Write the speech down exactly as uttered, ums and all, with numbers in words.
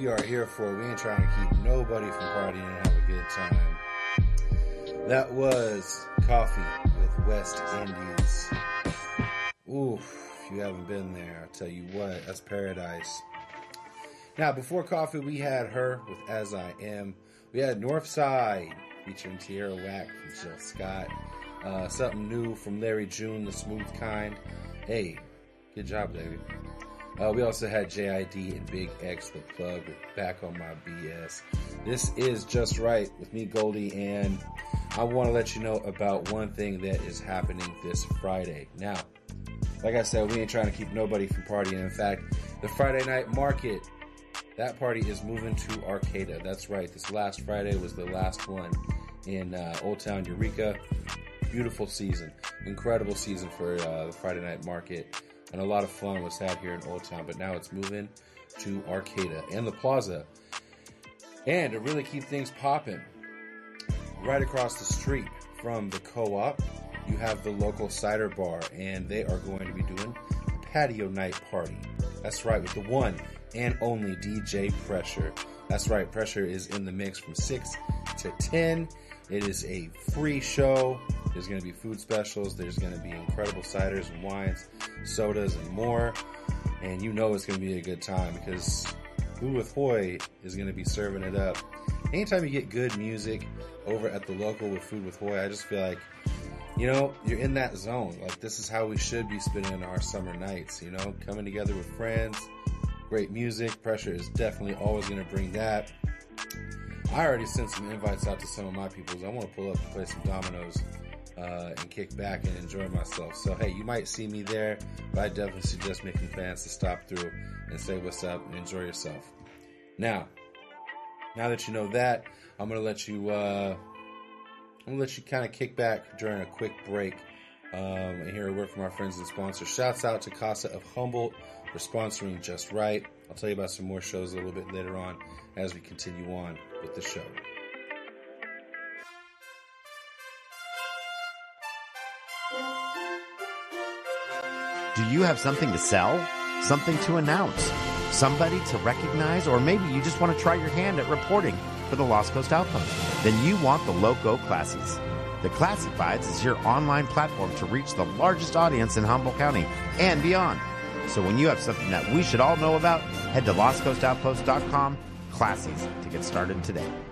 we are here for. We ain't trying to keep nobody from partying and have a good time. That was Coffee with West Indies. Oof, if you haven't been there, I'll tell you what, that's paradise. Now, before Coffee, we had Her with As I Am. We had Northside featuring Tierra Whack from Jill Scott. Uh, something new from Larry June, The Smooth Kind. Hey, good job, baby. Uh, we also had J I D and Big X, The Plug, with Back on My B S. This is Just Right with me, Goldie, and I want to let you know about one thing that is happening this Friday. Now, like I said, we ain't trying to keep nobody from partying. In fact, the Friday night market, that party is moving to Arcata. That's right. This last Friday was the last one in uh, Old Town Eureka. Beautiful season. Incredible season for uh, the Friday night market. And a lot of fun was had here in Old Town. But now it's moving to Arcata and the Plaza. And to really keep things popping, right across the street from the Co-op, you have the local cider bar. And they are going to be doing a patio night party. That's right, with the one and only D J Pressure. That's right, Pressure is in the mix from six to ten. It is a free show. There's going to be food specials. There's going to be incredible ciders and wines, sodas, and more. And you know it's going to be a good time because Food with Hoy is going to be serving it up. Anytime you get good music over at the local with Food with Hoy, I just feel like, you know, you're in that zone. Like, this is how we should be spending our summer nights, you know, coming together with friends, great music. Pressure is definitely always going to bring that. I already sent some invites out to some of my peoples. I want to pull up and play some dominoes uh, and kick back and enjoy myself. So, hey, you might see me there, but I definitely suggest making plans to stop through and say what's up and enjoy yourself. Now, now that you know that, I'm going to let you, uh, I'm going to let you kind of kick back during a quick break um, and hear a word from our friends and sponsors. Shouts out to Casa of Humboldt for sponsoring Just Right. I'll tell you about some more shows a little bit later on as we continue on with the show. Do you have something to sell? Something to announce? Somebody to recognize? Or maybe you just want to try your hand at reporting for the Lost Coast Outpost? Then you want the Loco Classies. The Classifieds is your online platform to reach the largest audience in Humboldt County and beyond. So when you have something that we should all know about, head to lost coast outpost dot com Classies to get started today.